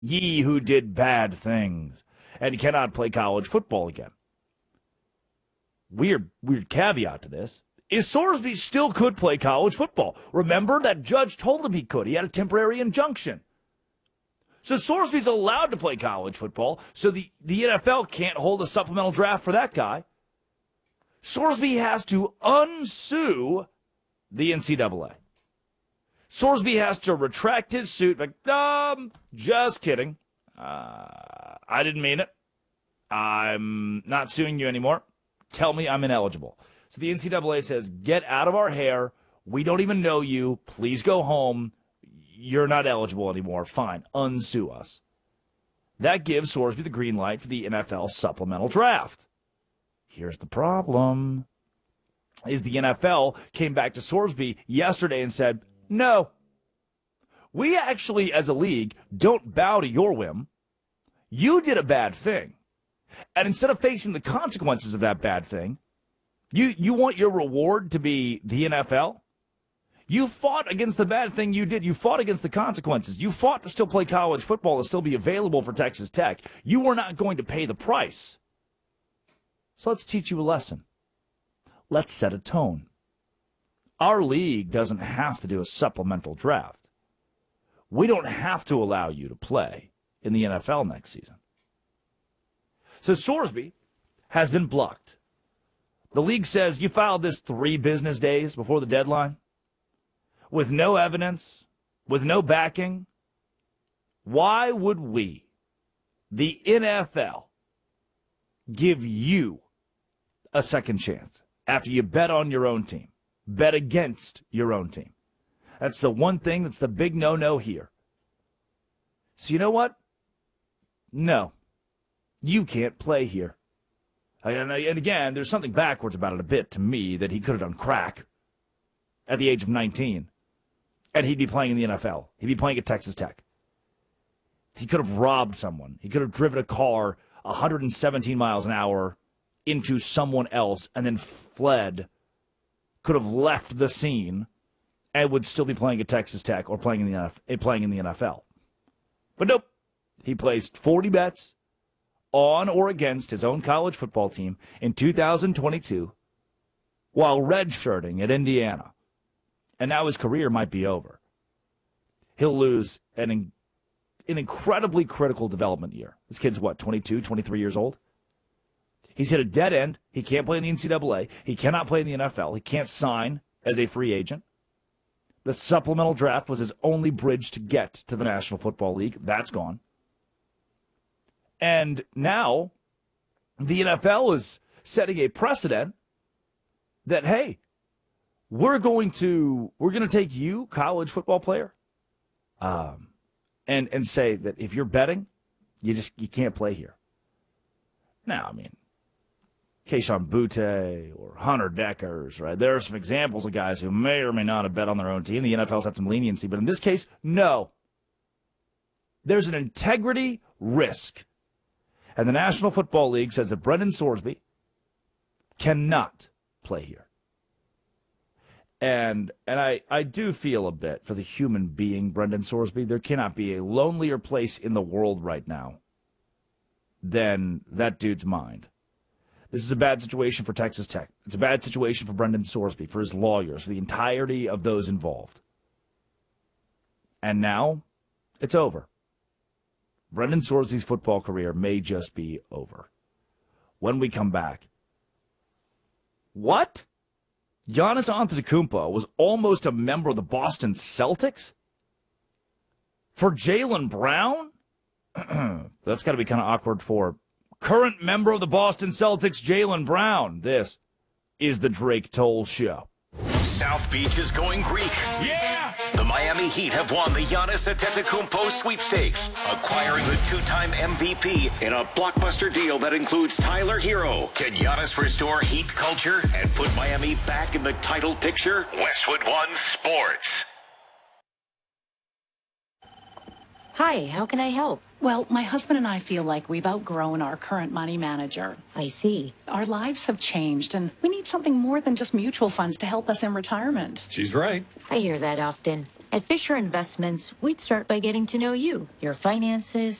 ye who did bad things, and cannot play college football again. Weird caveat to this is Sorsby still could play college football. Remember, that judge told him he could. He had a temporary injunction. So Sorsby's allowed to play college football, so the NFL can't hold a supplemental draft for that guy. Sorsby has to unsue the NCAA. Sorsby has to retract his suit. Like, just kidding. I didn't mean it. I'm not suing you anymore. Tell me I'm ineligible. So the NCAA says, get out of our hair. We don't even know you. Please go home. You're not eligible anymore. Fine. Unsue us. That gives Sorsby the green light for the NFL supplemental draft. Here's the problem. Is the NFL came back to Sorsby yesterday and said, no. We actually, as a league, don't bow to your whim. You did a bad thing. And instead of facing the consequences of that bad thing, you want your reward to be the NFL? You fought against the bad thing you did. You fought against the consequences. You fought to still play college football and still be available for Texas Tech. You were not going to pay the price. So let's teach you a lesson. Let's set a tone. Our league doesn't have to do a supplemental draft. We don't have to allow you to play in the NFL next season. So Sorsby has been blocked. The league says you filed this 3 business days before the deadline with no evidence, with no backing. Why would we, the NFL, give you a second chance after you bet on your own team, bet against your own team? That's the one thing that's the big no-no here. So you know what? No. You can't play here. And again, there's something backwards about it a bit to me that he could have done crack at the age of 19. And he'd be playing in the NFL. He'd be playing at Texas Tech. He could have robbed someone. He could have driven a car 117 miles an hour into someone else and then fled. Could have left the scene and would still be playing at Texas Tech or playing in the NFL. But nope. He placed 40 bets on or against his own college football team in 2022 while redshirting at Indiana. And now his career might be over. He'll lose an incredibly critical development year. This kid's, 22, 23 years old? He's hit a dead end. He can't play in the NCAA. He cannot play in the NFL. He can't sign as a free agent. The supplemental draft was his only bridge to get to the National Football League. That's gone. And now the NFL is setting a precedent that, hey, we're going to take you, college football player, and say that if you're betting, you can't play here. Now, I mean, Kayshon Boutte or Hunter Deckers, right? There are some examples of guys who may or may not have bet on their own team. The NFL's had some leniency, but in this case, no. There's an integrity risk. And the National Football League says that Brendan Sorsby cannot play here. And I do feel a bit for the human being, Brendan Sorsby. There cannot be a lonelier place in the world right now than that dude's mind. This is a bad situation for Texas Tech. It's a bad situation for Brendan Sorsby, for his lawyers, for the entirety of those involved. And now, it's over. Brendan Sorsby's football career may just be over. When we come back, what? Giannis Antetokounmpo was almost a member of the Boston Celtics? For Jaylen Brown? That's got to be kind of awkward for current member of the Boston Celtics, Jaylen Brown. This is the Drake Toll Show. South Beach is going Greek. Yeah! The Miami Heat have won the Giannis Antetokounmpo sweepstakes, acquiring the 2-time MVP in a blockbuster deal that includes Tyler Hero. Can Giannis restore Heat culture and put Miami back in the title picture? Westwood One Sports. Hi, how can I help? Well, my husband and I feel like we've outgrown our current money manager. I see. Our lives have changed, and we need something more than just mutual funds to help us in retirement. She's right. I hear that often. At Fisher Investments, we'd start by getting to know you, your finances,